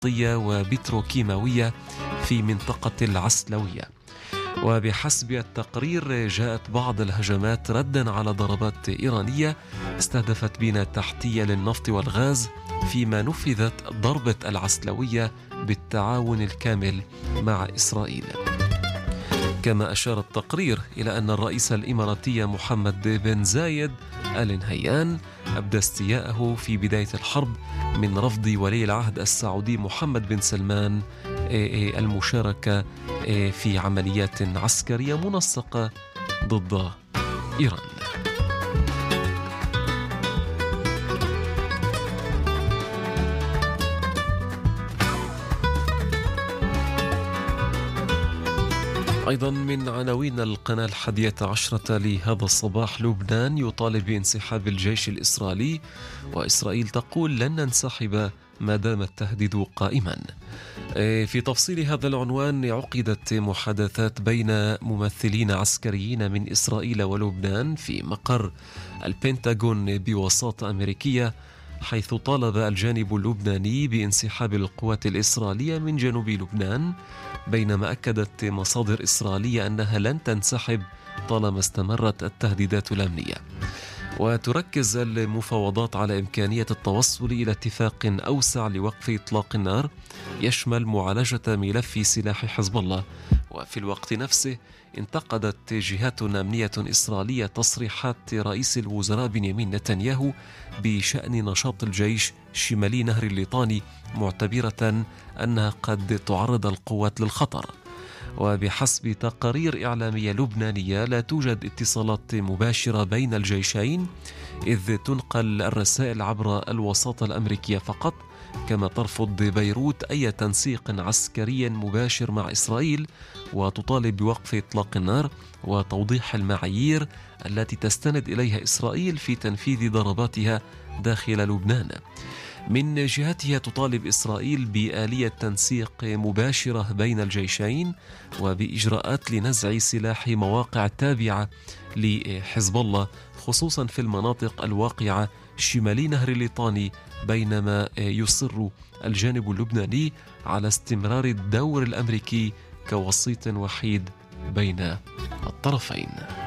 نفطية وبتروكيماوية في منطقة العسلوية. وبحسب التقرير جاءت بعض الهجمات ردًا على ضربات إيرانية استهدفت بنى تحتية للنفط والغاز، فيما نفذت ضربة العسلوية بالتعاون الكامل مع إسرائيل. كما أشار التقرير إلى أن الرئيس الإماراتي محمد بن زايد آل نهيان أبدى استياءه في بداية الحرب من رفض ولي العهد السعودي محمد بن سلمان المشاركة في عمليات عسكرية منسقة ضد إيران. أيضا من عناوين القناة 11 لهذا الصباح: لبنان يطالب بانسحاب الجيش الإسرائيلي، وإسرائيل تقول لن ننسحب ما دام التهديد قائما. في تفصيل هذا العنوان: عقدت محادثات بين ممثلين عسكريين من إسرائيل ولبنان في مقر البنتاغون بوساطة أمريكية، حيث طالب الجانب اللبناني بانسحاب القوات الإسرائيلية من جنوب لبنان، بينما أكدت مصادر إسرائيلية أنها لن تنسحب طالما استمرت التهديدات الأمنية. وتركز المفاوضات على إمكانية التوصل إلى اتفاق أوسع لوقف إطلاق النار يشمل معالجة ملف سلاح حزب الله. وفي الوقت نفسه انتقدت جهات أمنية إسرائيلية تصريحات رئيس الوزراء بنيامين نتنياهو بشأن نشاط الجيش شمالي نهر الليطاني، معتبرة أنها قد تعرض القوات للخطر. وبحسب تقارير إعلامية لبنانية لا توجد اتصالات مباشرة بين الجيشين، إذ تنقل الرسائل عبر الوساطة الأمريكية فقط، كما ترفض بيروت أي تنسيق عسكري مباشر مع إسرائيل، وتطالب بوقف إطلاق النار وتوضيح المعايير التي تستند إليها إسرائيل في تنفيذ ضرباتها داخل لبنان. من جهتها تطالب إسرائيل بآلية تنسيق مباشرة بين الجيشين وبإجراءات لنزع سلاح مواقع تابعة لحزب الله، خصوصا في المناطق الواقعة شمالي نهر الليطاني، بينما يصر الجانب اللبناني على استمرار الدور الأمريكي كوسيط وحيد بين الطرفين.